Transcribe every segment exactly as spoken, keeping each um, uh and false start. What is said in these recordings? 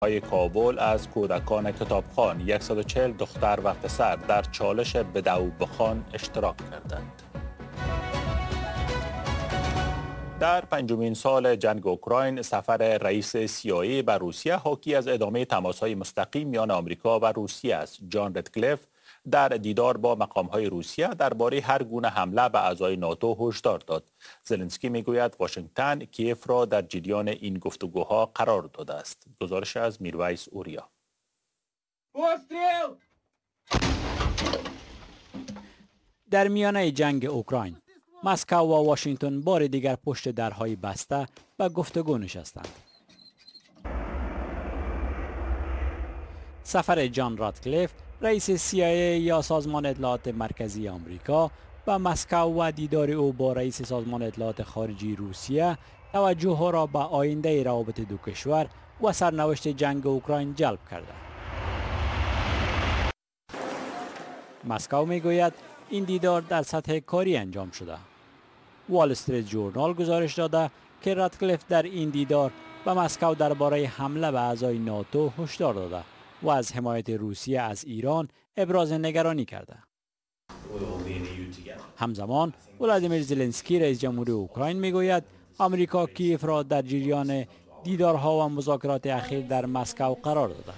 های کابل از کودکان کتابخوان صد و چهل دختر و پسر در چالش بدو بخوان اشتراک کردند. در پنجمین سال جنگ اوکراین سفر رئیس سی آی ای به روسیه حاکی از ادامه تماس‌های مستقیم میان آمریکا و روسیه است. جان رتکلیف در دیدار با مقام‌های روسیه درباره هر گونه حمله به اعضای ناتو هشدار داد. زلنسکی میگوید واشنگتن کیف را در جریان این گفتگوها قرار داده است. گزارش از میرویس اوریا. در میانه جنگ اوکراین مسکو و واشنگتن بار دیگر پشت درهای بسته به گفتگو نشستند. سفر جان راتکلیف رئیس سی آی ای یا سازمان اطلاعات مرکزی آمریکا به مسکو و دیدار او با رئیس سازمان اطلاعات خارجی روسیه توجه را به آینده روابط دو کشور و سرنوشت جنگ اوکراین جلب کرده. مسکو میگوید این دیدار در سطح کاری انجام شده. وال استریت جورنال گزارش داده که راتکلیف در این دیدار به مسکو درباره حمله به اعضای ناتو هشدار داده و از حمایت روسیه از ایران ابراز نگرانی کرده. همزمان ولادیمیر زلنسکی رئیس جمهوری اوکراین میگوید آمریکا کیف را در جریان دیدارها و مذاکرات اخیر در مسکو قرار داده.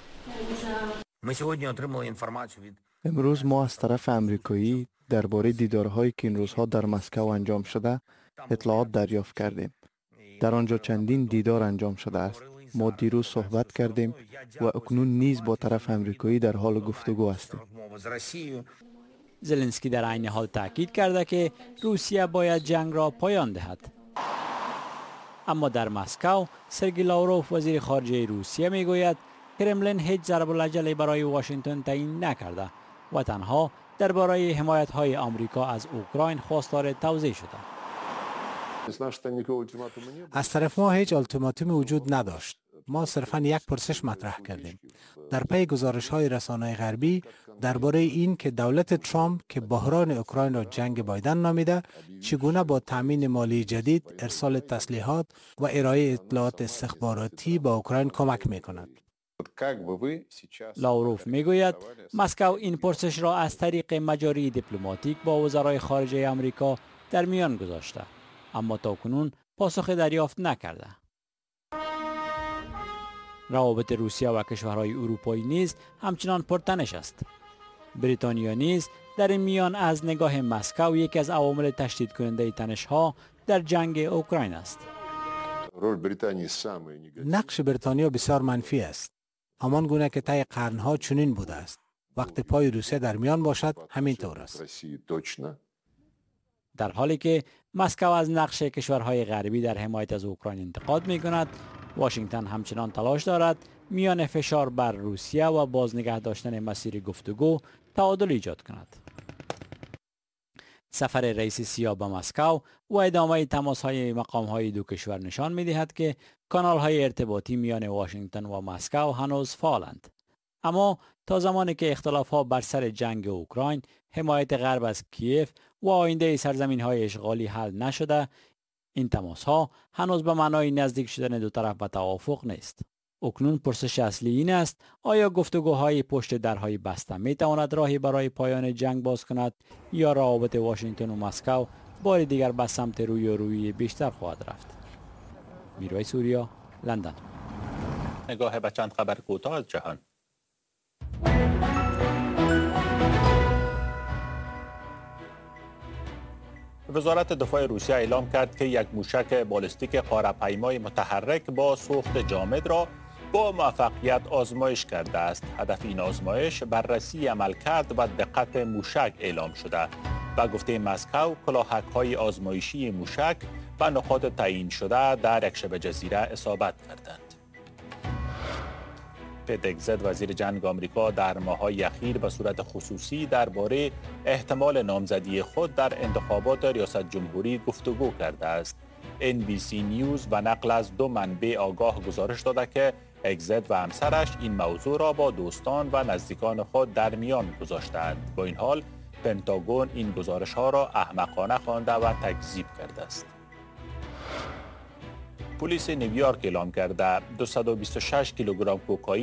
امروز ما از طرف آمریکایی درباره دیدارهایی که این روزها در مسکو انجام شده اطلاعات دریافت کردیم. در آنجا چندین دیدار انجام شده است. ما دیروز صحبت کردیم و اکنون نیز با طرف آمریکایی در حال گفتگو هستیم. زلنسکی در عین حال تاکید کرده که روسیه باید جنگ را پایان دهد. اما در مسکو سرگئی لاوروف وزیر خارجه روسیه میگوید کرملین هیچ ضرب العجلی برای واشنگتن تعیین نکرده و تنها درباره حمایت‌های آمریکا از اوکراین خواستار توضیح شده. از طرف ما هیچ التیماتومی وجود نداشت. ما صرفاً یک پرسش مطرح کردیم. در پی گزارش‌های رسانه‌های غربی درباره این که دولت ترامپ که بحران اوکراین را جنگ بایدن نامیده، چگونه با تامین مالی جدید، ارسال تسلیحات و ارائه اطلاعات استخباراتی به اوکراین کمک می‌کند. لاوروف میگوید مسکو این پرسش را از طریق مجاری دیپلماتیک با وزرای خارجه آمریکا در میان گذاشته، اما تاکنون پاسخ دریافت نکرده. روابط روسیه و کشورهای اروپایی نیز همچنان پرتنش است. بریتانیا نیز در این میان از نگاه مسکو یکی از عوامل تشدید کننده تنش‌ها در جنگ اوکراین است. نقش بریتانیا بسیار منفی است. همان گونه که طی قرنها چنین بوده است. وقتی پای روسیه در میان باشد همین طور است. در حالی که مسکو از نقش کشورهای غربی در حمایت از اوکراین انتقاد می کند، واشنگتن همچنان تلاش دارد میان فشار بر روسیه و بازنگه داشتن مسیر گفتگو تعادل ایجاد کند. سفر رئیس سیا به مسکو و ادامه تماس‌های مقام‌های دو کشور نشان می‌دهد که کانال‌های ارتباطی میان واشنگتن و مسکو هنوز فعالند. اما تا زمانی که اختلاف‌ها بر سر جنگ اوکراین، حمایت غرب از کیف و آینده سرزمین‌های اشغالی حل نشده، این تماس‌ها هنوز به معنای نزدیک شدن دو طرف به توافق نیست. اکنون پرسش اصلی این است آیا گفتگوهای پشت درهای بسته می تواند راهی برای پایان جنگ باز کند یا روابط واشنگتن و مسکو بار دیگر به سمت روی و روی بیشتر خواهد رفت. میرویس اوریا، لندن. نگاه به چند خبر کوتاه از جهان. وزارت دفاع روسیه اعلام کرد که یک موشک بالستیک قاره‌پیمای متحرک با سوخت جامد را با موفقیت آزمایش کرده است. هدف این آزمایش بررسی عملکرد و دقت موشک اعلام شده و گفته مسکو کلاهک‌های آزمایشی موشک و نقاط تعیین شده در یک شبه جزیره اصابت کردند. پیت هگزت وزیر جنگ آمریکا در ماه‌های اخیر به صورت خصوصی درباره احتمال نامزدی خود در انتخابات ریاست جمهوری گفتگو کرده است. ان بی سی نیوز و نقل از دو منبع آگاه گزارش داده که هگزت و همسرش این موضوع را با دوستان و نزدیکان خود در میان گذاشتند. با این حال پنتاگون این گزارش‌ها را احمقانه خوانده و تکذیب کرده است. پلیس نیویورک اعلام کرده دویست و بیست و شش کیلوگرم کوکائین